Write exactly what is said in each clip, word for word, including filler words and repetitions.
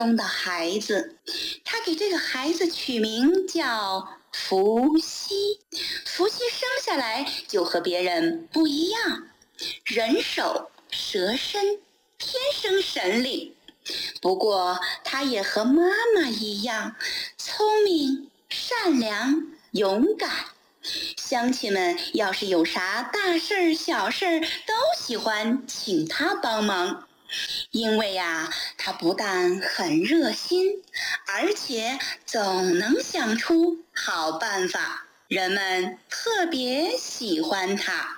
中的孩子，他给这个孩子取名叫伏羲。伏羲生下来就和别人不一样，人手蛇身，天生神力。不过他也和妈妈一样，聪明、善良、勇敢。乡亲们要是有啥大事儿、小事儿，都喜欢请他帮忙。因为呀、啊，他不但很热心，而且总能想出好办法，人们特别喜欢他。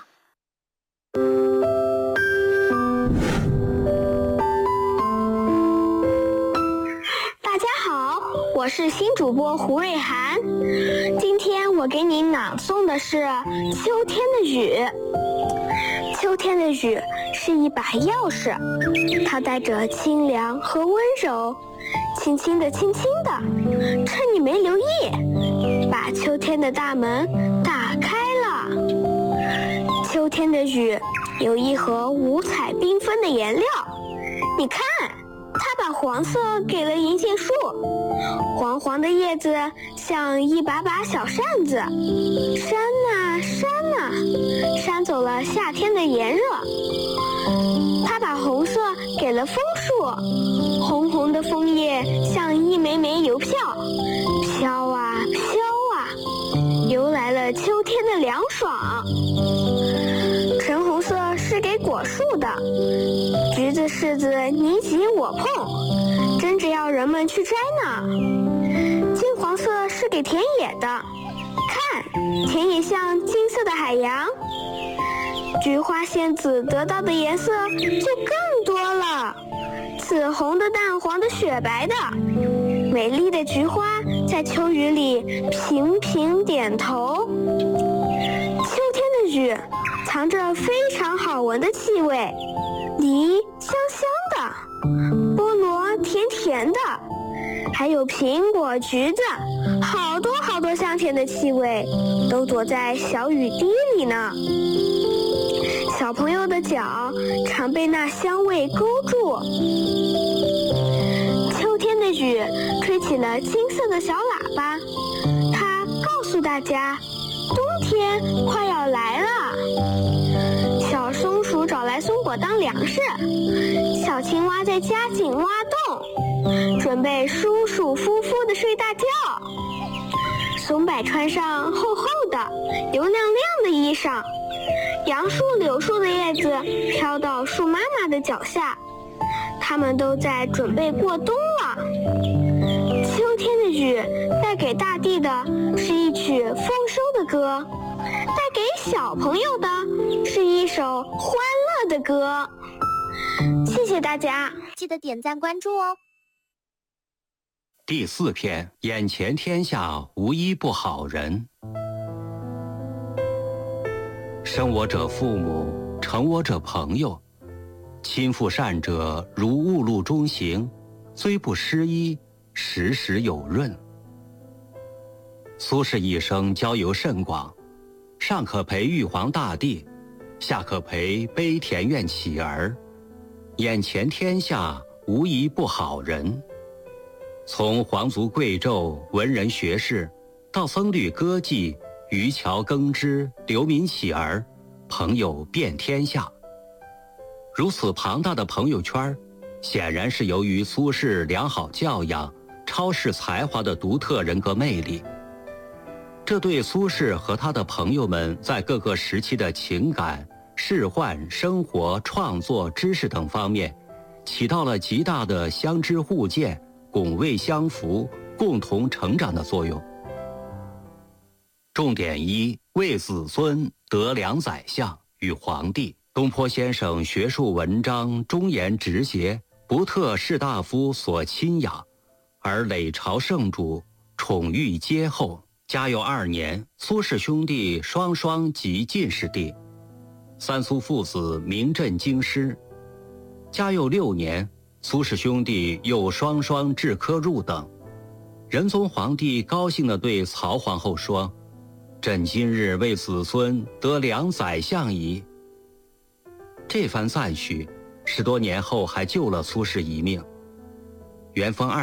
大家好，我是新主播胡瑞涵。今天我给你朗诵的是《秋天的雨》。秋天的雨是一把钥匙，它带着清凉和温柔，轻轻地轻轻地，趁你没留意，把秋天的大门打开了。秋天的雨有一盒五彩缤纷的颜料，你看，它把黄色给了银杏树，黄黄的叶子像一把把小扇子，扇啊扇啊，扇走了夏天的炎热。它把红色给了枫树，红红的枫叶像一枚枚邮票，飘啊飘啊，邮来了秋天的凉爽。橙红色是给果树的，橘子柿子你挤我碰，争着要人们去摘呢。金黄色是给田野的，看，田野像金色的海洋。菊花仙子得到的颜色就更多了，紫红的、淡黄的、雪白的，美丽的菊花在秋雨里频频点头。秋天的雨藏着非常好闻的气味，梨香香的，菠萝甜甜的，还有苹果、橘子，好多好多香甜的气味都躲在小雨滴里呢。小朋友的脚常被那香味勾住。秋天的雨吹起了金色的小喇叭，它告诉大家，冬天快要来了。小松鼠找来松果当粮食，小青蛙在加紧挖洞，准备舒舒服服地睡大觉。松柏穿上厚厚的、油亮亮的衣裳，杨树、柳树的叶子飘到树妈妈的脚下，它们都在准备过冬了。秋天的雨带给大地的是一曲丰收的歌，带给小朋友的是一首欢乐的歌。谢谢大家， 记得点赞关注哦。 第四篇，眼前天下无一不好人。生我者父母，成我者朋友。亲附善者如雾露中行，虽不施衣，时时有润。苏轼一生交游甚广，上可陪玉皇大帝，下可陪卑田院乞儿。眼前天下无一不好人。从皇族贵胄、文人学士，到僧侣歌妓、渔樵耕织、流民乞儿，朋友遍天下。如此庞大的朋友圈，显然是由于苏轼良好教养、超世才华的独特人格魅力。这对苏轼和他的朋友们在各个时期的情感、仕宦、生活、创作、知识等方面，起到了极大的相知互鉴、拱卫相扶、共同成长的作用。重点一：为子孙得良宰相与皇帝。东坡先生学术文章忠言直节，不特士大夫所亲仰，而累朝圣主，宠遇皆厚。嘉佑二年，苏氏兄弟双双及进士第，三苏父子名震京师。嘉佑六年，苏氏兄弟又双双制科入等。仁宗皇帝高兴地对曹皇后说：“朕今日为子孙得良宰相矣。”这番赞许，十多年后还救了苏轼一命。 元丰二